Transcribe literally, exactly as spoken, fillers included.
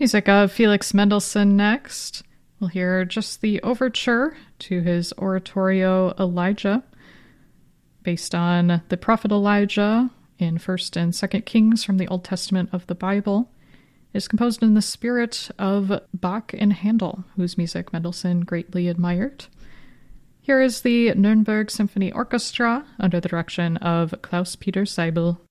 Music of Felix Mendelssohn next. We'll hear just the overture to his oratorio Elijah, based on the prophet Elijah in First and Second Kings from the Old Testament of the Bible. It is composed in the spirit of Bach and Handel, whose music Mendelssohn greatly admired. Here is the Nuremberg Symphony Orchestra under the direction of Klaus-Peter Seibel.